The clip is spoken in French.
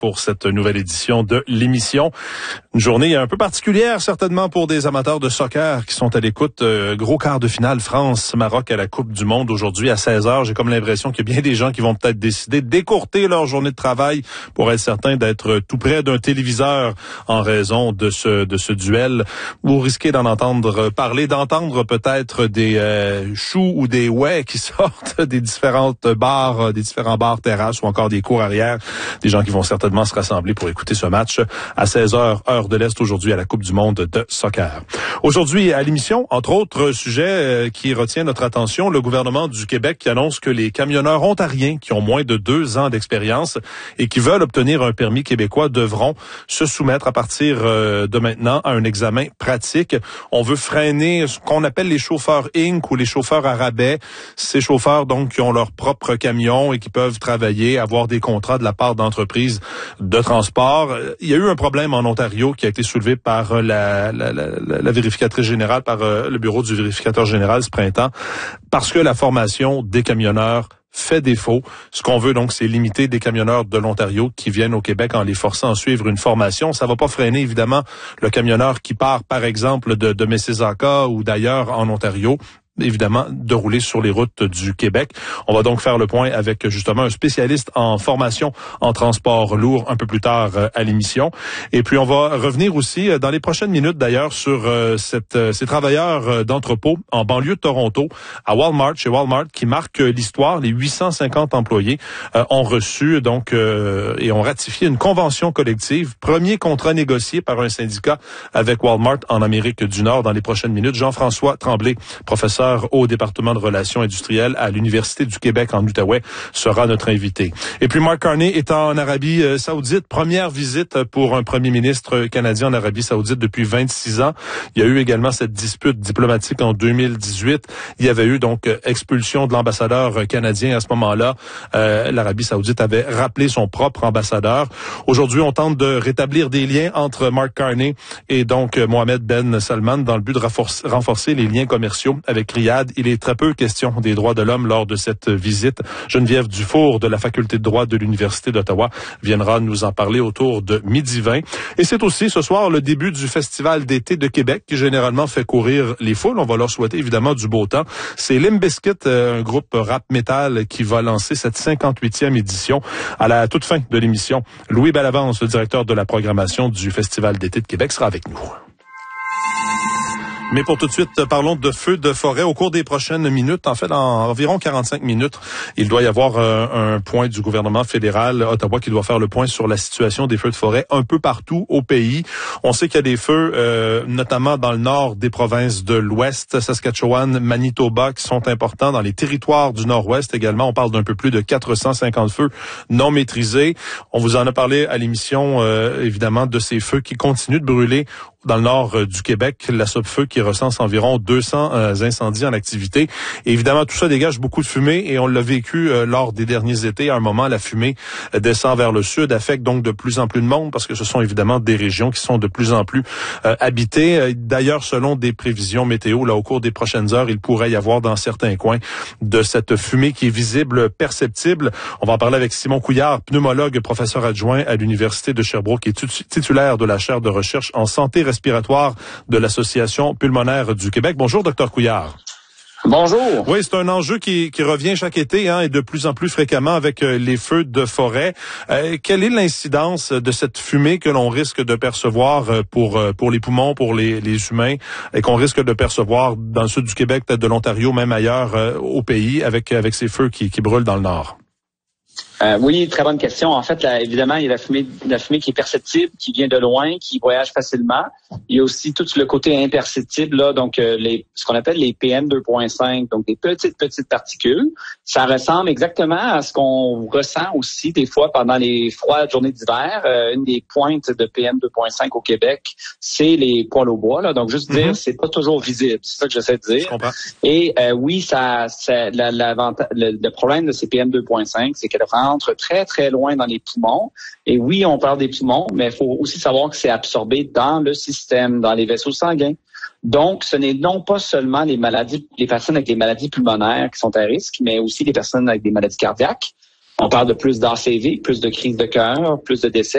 pour cette nouvelle édition de l'émission. Une journée un peu particulière, certainement, pour des amateurs de soccer qui sont à l'écoute. Gros quart de finale France-Maroc à la Coupe du Monde aujourd'hui à 16h. J'ai comme l'impression qu'il y a bien des gens qui vont peut-être décider d'écourter leur journée de travail pour être certains d'être tout près d'un téléviseur en raison de ce duel, ou risquer d'en entendre parler, d'entendre peut-être des choux ou des ouais qui sortent des différents bars, terrasses ou encore des cours arrière. Des gens qui vont certainement se rassembler pour écouter ce match à 16h, heure de l'Est, aujourd'hui à la Coupe du Monde de soccer. Aujourd'hui, à l'émission, entre autres sujets qui retient notre attention, le gouvernement du Québec qui annonce que les camionneurs ontariens qui ont moins de 2 ans d'expérience et qui veulent obtenir un permis québécois devront se soumettre à partir de maintenant à un examen pratique. On veut freiner ce qu'on appelle les chauffeurs Inc. ou les chauffeurs à rabais. Ces chauffeurs, donc, qui ont leur propre camion et qui peuvent travailler, avoir des contrats de la part d'entreprises de transport. Il y a eu un problème en Ontario qui a été soulevé par la vérificatrice générale, par le bureau du vérificateur général ce printemps, parce que la formation des camionneurs fait défaut. Ce qu'on veut donc, c'est limiter des camionneurs de l'Ontario qui viennent au Québec en les forçant à suivre une formation. Ça va pas freiner, évidemment, le camionneur qui part, par exemple, de Mississauga ou d'ailleurs en Ontario, évidemment, de rouler sur les routes du Québec. On va donc faire le point avec justement un spécialiste en formation en transport lourd un peu plus tard à l'émission. Et puis on va revenir aussi dans les prochaines minutes d'ailleurs sur ces travailleurs d'entrepôt en banlieue de Toronto, à Walmart, chez Walmart, qui marquent l'histoire. Les 850 employés ont reçu donc et ont ratifié une convention collective, premier contrat négocié par un syndicat avec Walmart en Amérique du Nord. Dans les prochaines minutes, Jean-François Tremblay, professeur au département de relations industrielles à l'Université du Québec en Outaouais, sera notre invité. Et puis Mark Carney est en Arabie Saoudite. Première visite pour un premier ministre canadien en Arabie Saoudite depuis 26 ans. Il y a eu également cette dispute diplomatique en 2018. Il y avait eu donc expulsion de l'ambassadeur canadien à ce moment-là. L'Arabie Saoudite avait rappelé son propre ambassadeur. Aujourd'hui, on tente de rétablir des liens entre Mark Carney et donc Mohamed Ben Salman dans le but de renforcer les liens commerciaux avec Riyad. Il est très peu question des droits de l'homme lors de cette visite. Geneviève Dufour de la faculté de droit de l'Université d'Ottawa viendra nous en parler autour de 12h20. Et c'est aussi ce soir le début du Festival d'été de Québec qui généralement fait courir les foules. On va leur souhaiter évidemment du beau temps. C'est Limp Bizkit, un groupe rap metal qui va lancer cette 58e édition à la toute fin de l'émission. Louis Bellavance, le directeur de la programmation du Festival d'été de Québec, sera avec nous. Mais pour tout de suite, parlons de feux de forêt. Au cours des prochaines minutes, en fait, en environ 45 minutes, il doit y avoir un point du gouvernement fédéral, Ottawa, qui doit faire le point sur la situation des feux de forêt un peu partout au pays. On sait qu'il y a des feux, notamment dans le nord des provinces de l'Ouest, Saskatchewan, Manitoba, qui sont importants. Dans les territoires du Nord-Ouest également, on parle d'un peu plus de 450 feux non maîtrisés. On vous en a parlé à l'émission, évidemment, de ces feux qui continuent de brûler dans le nord du Québec, la Sopfeu qui recense environ 200 incendies en activité. Et évidemment, tout ça dégage beaucoup de fumée et on l'a vécu lors des derniers étés. À un moment, la fumée descend vers le sud, affecte donc de plus en plus de monde parce que ce sont évidemment des régions qui sont de plus en plus habitées. D'ailleurs, selon des prévisions météo, là, au cours des prochaines heures, il pourrait y avoir dans certains coins de cette fumée qui est visible, perceptible. On va en parler avec Simon Couillard, pneumologue, professeur adjoint à l'Université de Sherbrooke et titulaire de la chaire de recherche en santé respiratoire de l'Association pulmonaire du Québec. Bonjour, Dr Couillard. Bonjour. Oui, c'est un enjeu qui revient chaque été et de plus en plus fréquemment avec les feux de forêt. Quelle est l'incidence de cette fumée que l'on risque de percevoir pour les poumons, pour les humains, et qu'on risque de percevoir dans le sud du Québec, peut-être de l'Ontario, même ailleurs au pays, avec ces feux qui brûlent dans le nord? Oui, très bonne question. En fait, évidemment, il y a la fumée qui est perceptible, qui vient de loin, qui voyage facilement. Il y a aussi tout le côté imperceptible, là, donc ce qu'on appelle les PM2.5, donc des petites particules. Ça ressemble exactement à ce qu'on ressent aussi des fois pendant les froides journées d'hiver. Une des pointes de PM2.5 au Québec, c'est les poêles au bois. Là. Donc, juste dire, c'est pas toujours visible. C'est ça que j'essaie de dire. Je comprends. Et oui, le problème de ces PM2.5, c'est qu'elles rentrent très, très loin dans les poumons. Et oui, on parle des poumons, mais il faut aussi savoir que c'est absorbé dans le système, dans les vaisseaux sanguins. Donc, ce n'est non pas seulement les personnes avec des maladies pulmonaires qui sont à risque, mais aussi les personnes avec des maladies cardiaques. On parle de plus d'ACV, plus de crises de cœur, plus de décès.